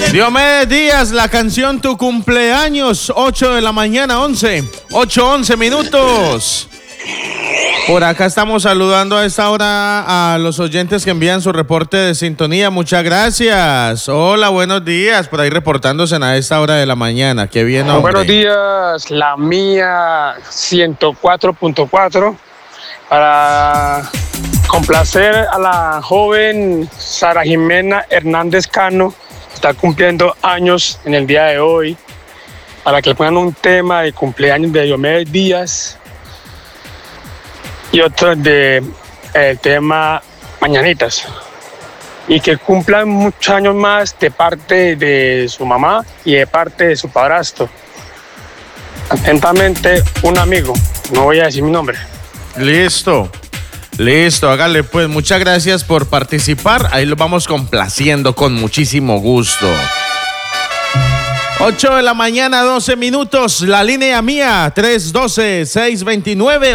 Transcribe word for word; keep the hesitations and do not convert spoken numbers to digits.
Diomedes Díaz, la canción Tu Cumpleaños, ocho de la mañana, once, ocho, once minutos. Por acá estamos saludando a esta hora a los oyentes que envían su reporte de sintonía. Muchas gracias. Hola, buenos días. Por ahí reportándose a esta hora de la mañana. Qué bien, hombre. Buenos días, la mía ciento cuatro punto cuatro. Para complacer a la joven Sara Jimena Hernández Cano, está cumpliendo años en el día de hoy. Para que le pongan un tema de cumpleaños de Diomedes Díaz. Y otro de el tema Mañanitas. Y que cumplan muchos años más de parte de su mamá y de parte de su padrastro. Atentamente, un amigo. No voy a decir mi nombre. Listo. Listo, hágale pues. Muchas gracias por participar. Ahí lo vamos complaciendo con muchísimo gusto. ocho de la mañana, doce minutos. La línea mía, tres uno dos, seis dos nueve.